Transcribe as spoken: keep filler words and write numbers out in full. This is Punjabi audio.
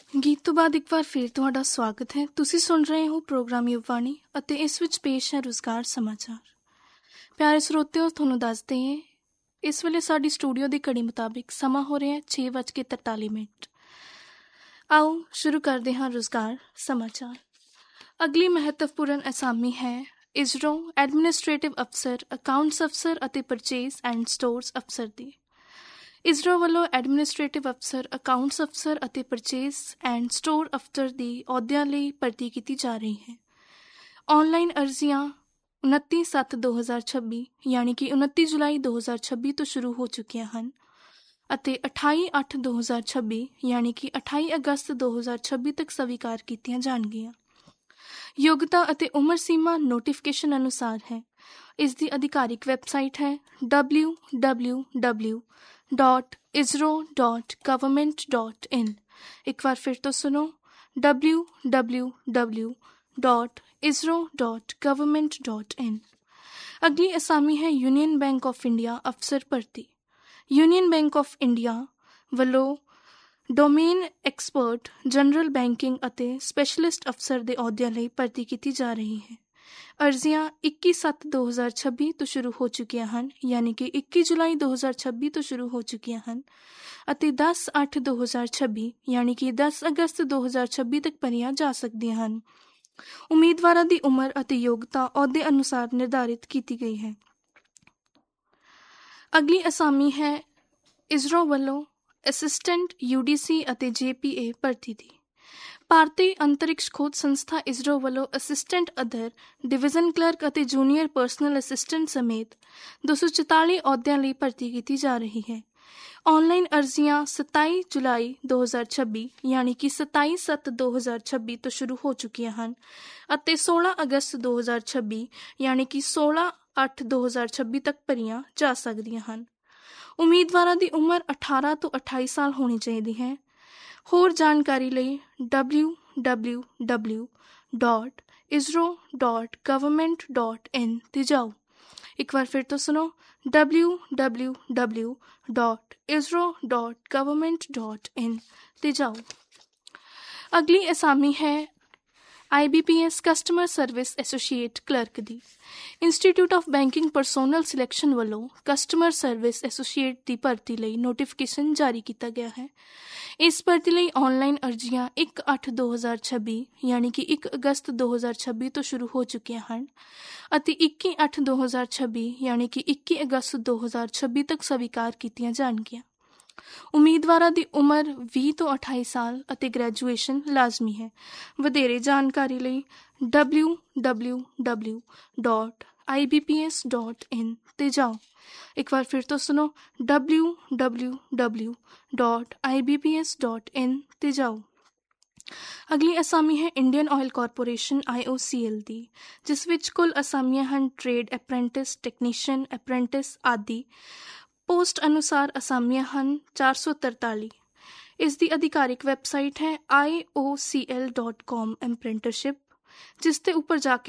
ਗੀਤ ਤੋਂ ਬਾਅਦ ਇੱਕ ਵਾਰ ਫਿਰ ਤੁਹਾਡਾ ਸਵਾਗਤ ਹੈ। ਤੁਸੀਂ ਸੁਣ ਰਹੇ ਹੋ ਪ੍ਰੋਗਰਾਮ ਯੁਵਾਣੀ ਅਤੇ ਇਸ ਵਿੱਚ ਪੇਸ਼ ਹੈ ਰੁਜ਼ਗਾਰ ਸਮਾਚਾਰ। ਪਿਆਰੇ ਸਰੋਤਿਓ, ਤੁਹਾਨੂੰ ਦੱਸ ਦਈਏ ਇਸ ਵੇਲੇ ਸਾਡੀ ਸਟੂਡੀਓ ਦੀ ਘੜੀ ਮੁਤਾਬਿਕ ਸਮਾਂ ਹੋ ਰਿਹਾ ਛੇ ਵੱਜ ਕੇ ਤਰਤਾਲੀ ਮਿੰਟ। ਆਓ ਸ਼ੁਰੂ ਕਰਦੇ ਹਾਂ ਰੁਜ਼ਗਾਰ ਸਮਾਚਾਰ। ਅਗਲੀ ਮਹੱਤਵਪੂਰਨ ਅਸਾਮੀ ਹੈ ਇਜ਼ਰੋ ਐਡਮਿਨਿਸਟ੍ਰੇਟਿਵ ਅਫਸਰ, ਅਕਾਊਂਟਸ ਅਫਸਰ ਅਤੇ ਪਰਚੇਜ਼ ਐਂਡ ਸਟੋਰਸ ਅਫਸਰ ਦੀ। ਇਜ਼ਰੋ ਵੱਲੋਂ ਐਡਮਿਨਿਸਟ੍ਰੇਟਿਵ ਅਫਸਰ, ਅਕਾਊਂਟਸ ਅਫਸਰ ਅਤੇ ਪਰਚੇਜ਼ ਐਂਡ ਸਟੋਰ ਅਫਸਰ ਦੀ ਅਹੁਦਿਆਂ ਲਈ ਭਰਤੀ ਕੀਤੀ ਜਾ ਰਹੀ ਹੈ। ਔਨਲਾਈਨ ਅਰਜ਼ੀਆਂ ਉਨੱਤੀ ਸੱਤ ਦੋ ਹਜ਼ਾਰ ਛੱਬੀ ਯਾਨੀ ਕਿ ਉਨੱਤੀ ਜੁਲਾਈ ਦੋ ਹਜ਼ਾਰ ਛੱਬੀ ਤੋਂ ਸ਼ੁਰੂ ਹੋ ਚੁੱਕੀਆਂ ਹਨ ਅਤੇ ਅਠਾਈ ਅੱਠ ਦੋ ਹਜ਼ਾਰ ਛੱਬੀ ਯਾਨੀ ਕਿ ਅਠਾਈ ਅਗਸਤ ਦੋ ਹਜ਼ਾਰ ਛੱਬੀ ਤੱਕ ਸਵੀਕਾਰ ਕੀਤੀਆਂ ਜਾਣਗੀਆਂ। ਯੋਗਤਾ ਅਤੇ ਉਮਰ ਸੀਮਾ ਨੋਟੀਫਿਕੇਸ਼ਨ ਅਨੁਸਾਰ ਹੈ। ਇਸ ਦੀ ਅਧਿਕਾਰਿਕ ਵੈਬਸਾਈਟ ਹੈ W W W dot ਇਜ਼ਰੋ dot government dot in. ਇੱਕ ਵਾਰ ਫਿਰ ਤੋਂ ਸੁਣੋ W W W dot ਇਜ਼ਰੋ dot government dot in. ਅਗਲੀ ਅਸਾਮੀ ਹੈ ਯੂਨੀਅਨ ਬੈਂਕ ਆਫ ਇੰਡੀਆ ਅਫਸਰ ਭਰਤੀ। ਯੂਨੀਅਨ ਬੈਂਕ ਆਫ ਇੰਡੀਆ ਵੱਲੋਂ ਡੋਮੇਨ ਐਕਸਪਰਟ, ਜਨਰਲ ਬੈਂਕਿੰਗ ਅਤੇ ਸਪੈਸ਼ਲਿਸਟ ਅਫਸਰ ਦੇ ਅਹੁਦਿਆਂ ਲਈ ਭਰਤੀ ਕੀਤੀ ਜਾ ਰਹੀ ਹੈ। ਅਰਜ਼ੀਆਂ ਇੱਕੀ ਸੱਤ ਦੋ ਹਜ਼ਾਰ ਛੱਬੀ ਤੋਂ ਸ਼ੁਰੂ ਹੋ ਚੁੱਕੀਆਂ ਹਨ ਯਾਨੀ ਕਿ ਇੱਕੀ ਜੁਲਾਈ ਦੋ ਹਜ਼ਾਰ ਛੱਬੀ ਤੋਂ ਸ਼ੁਰੂ ਹੋ ਚੁੱਕੀਆਂ ਹਨ ਅਤੇ ਦਸ ਅੱਠ ਦੋ ਹਜ਼ਾਰ ਛੱਬੀ ਯਾਨੀ ਕਿ ਦਸ ਅਗਸਤ ਦੋ ਹਜ਼ਾਰ ਛੱਬੀ ਤੱਕ ਭਰੀਆਂ ਜਾ ਸਕਦੀਆਂ ਹਨ। ਉਮੀਦਵਾਰਾਂ ਦੀ ਉਮਰ ਅਤੇ ਯੋਗਤਾ ਅਹੁਦੇ ਅਨੁਸਾਰ ਨਿਰਧਾਰਿਤ ਕੀਤੀ ਗਈ ਹੈ। ਅਗਲੀ ਅਸਾਮੀ ਹੈ ਇਜ਼ਰੋ ਵੱਲੋਂ ਅਸਿਸਟੈਂਟ ਯੂ ਡੀ ਸੀ ਅਤੇ ਜੇ ਪੀ ਏ ਭਰਤੀ ਦੀ। ਭਾਰਤੀ ਅੰਤਰਿਕਸ਼ ਖੋਜ ਸੰਸਥਾ ਇਜ਼ਰੋ ਵੱਲੋਂ ਅਸਿਸਟੈਂਟ ਅਧਰ, ਡਿਵੀਜ਼ਨ ਕਲਰਕ ਅਤੇ ਜੂਨੀਅਰ ਪਰਸਨਲ ਅਸਿਸਟੈਂਟ ਸਮੇਤ ਦੋ ਸੌ ਚੁਤਾਲੀ ਅਹੁਦਿਆਂ ਲਈ ਭਰਤੀ ਕੀਤੀ ਜਾ ਰਹੀ ਹੈ। ਔਨਲਾਈਨ ਅਰਜ਼ੀਆਂ ਸਤਾਈ ਜੁਲਾਈ ਦੋ ਹਜ਼ਾਰ ਛੱਬੀ ਯਾਨੀ ਕਿ ਸਤਾਈ ਸੱਤ ਦੋ ਹਜ਼ਾਰ ਛੱਬੀ ਤੋਂ ਸ਼ੁਰੂ ਹੋ ਚੁੱਕੀਆਂ ਹਨ ਅਤੇ ਸੋਲਾਂ ਅਗਸਤ ਦੋ ਹਜ਼ਾਰ ਛੱਬੀ ਯਾਨੀ ਕਿ ਸੋਲਾਂ ਅੱਠ ਦੋ ਹਜ਼ਾਰ ਛੱਬੀ ਤੱਕ ਭਰੀਆਂ ਜਾ ਸਕਦੀਆਂ ਹਨ। ਉਮੀਦਵਾਰਾਂ ਦੀ ਉਮਰ ਅਠਾਰਾਂ ਤੋਂ ਅਠਾਈ ਸਾਲ ਹੋਣੀ ਚਾਹੀਦੀ ਹੈ। ਹੋਰ ਜਾਣਕਾਰੀ ਲਈ W W W dot ਇਜ਼ਰੋ dot government dot in 'ਤੇ ਜਾਓ। ਇੱਕ ਵਾਰ ਫਿਰ ਤੋਂ ਸੁਣੋ W W W dot ਇਜ਼ਰੋ dot government dot in 'ਤੇ ਜਾਓ। ਅਗਲੀ ਅਸਾਮੀ ਹੈ I B P S customer service associate clerk the. Institute of banking personnel selection ਵੱਲੋਂ ਕਸਟਮਰ ਸਰਵਿਸ ਐਸੋਸੀਏਟ ਦੀ ਭਰਤੀ ਲਈ ਨੋਟੀਫਿਕੇਸ਼ਨ ਜਾਰੀ ਕੀਤਾ ਗਿਆ ਹੈ। ਇਸ ਭਰਤੀ ਲਈ ਔਨਲਾਈਨ ਅਰਜ਼ੀਆਂ ਇੱਕ ਅੱਠ ਦੋ ਹਜ਼ਾਰ ਛੱਬੀ ਯਾਨੀ ਕਿ ਇੱਕ ਅਗਸਤ ਦੋ ਹਜ਼ਾਰ ਛੱਬੀ ਤੋਂ ਸ਼ੁਰੂ ਹੋ ਚੁੱਕੀਆਂ ਹਨ ਅਤੇ ਇੱਕੀ ਅੱਠ ਦੋ ਹਜ਼ਾਰ ਛੱਬੀ ਯਾਨੀ ਕਿ ਇੱਕੀ ਅਗਸਤ ਦੋ ਹਜ਼ਾਰ ਛੱਬੀ ਤੱਕ ਸਵੀਕਾਰ ਕੀਤੀਆਂ ਜਾਣਗੀਆਂ। ਉਮੀਦਵਾਰਾਂ ਦੀ ਉਮਰ ਵੀਹ ਤੋਂ ਅਠਾਈ ਸਾਲ ਅਤੇ ਗ੍ਰੈਜੂਏਸ਼ਨ ਲਾਜ਼ਮੀ ਹੈ। ਵਧੇਰੇ ਜਾਣਕਾਰੀ ਲਈ W W W dot I B P S dot in 'ਤੇ ਜਾਓ। ਇੱਕ ਵਾਰ ਫਿਰ ਤੋਂ ਸੁਣੋ W W W dot I B P S dot in 'ਤੇ ਜਾਓ। ਅਗਲੀ ਅਸਾਮੀ ਹੈ ਇੰਡੀਅਨ ਆਇਲ ਕਾਰਪੋਰੇਸ਼ਨ ਆਈ ਓ ਸੀ ਐਲ ਦੀ, ਜਿਸ ਵਿੱਚ ਕੁੱਲ ਅਸਾਮੀਆਂ ਹਨ ਟ੍ਰੇਡ ਅਪ੍ਰੈਂਟਿਸ, ਟੈਕਨੀਸ਼ੀਅਨ ਅਪ੍ਰੈਂਟਿਸ ਆਦਿ। ਪੋਸਟ ਅਨੁਸਾਰ ਅਸਾਮੀਆਂ ਹਨ ਚਾਰ ਸੌ ਤਰਤਾਲੀ। ਇਸ ਦੀ ਅਧਿਕਾਰਿਕ ਵੈਬਸਾਈਟ ਹੈ ਆਈ ਓ ਸੀ ਐਲ ਡਾਟ ਕਾਮ ਐਪ੍ਰੈਂਟਿਸਸ਼ਿਪ, ਜਿਸ ਦੇ ਉੱਪਰ ਜਾ ਕੇ